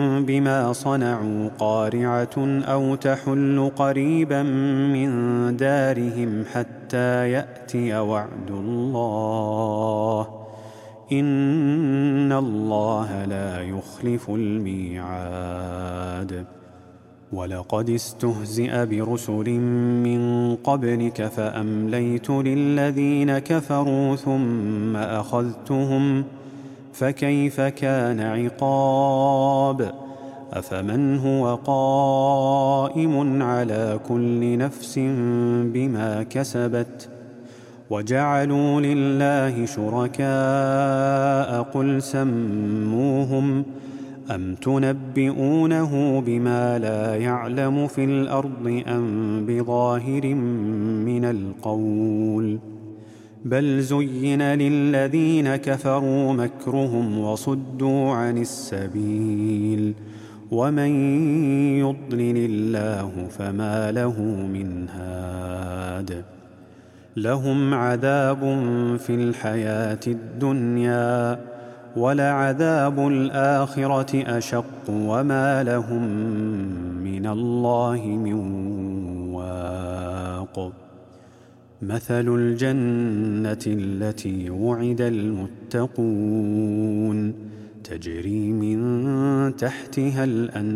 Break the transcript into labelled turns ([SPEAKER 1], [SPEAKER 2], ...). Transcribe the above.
[SPEAKER 1] بما صنعوا قارعة أو تحل قريبا من دارهم حتى يأتي وعد الله إن الله لا يخلف الميعاد. ولقد استهزئ برسل من قبلك فأمليت للذين كفروا ثم أخذتهم فكيف كان عقاب. أفمن هو قائم على كل نفس بما كسبت وجعلوا لله شركاء قل سموهم أم تنبئونه بما لا يعلم في الأرض أم بظاهر من القول بل زين للذين كفروا مكرهم وصدوا عن السبيل ومن يضلل الله فما له من هاد. لهم عذاب في الحياة الدنيا ولعذاب الآخرة أشق وما لهم من الله من واق. مثل الجنة التي وعد المتقون تجري من تحتها الأنهار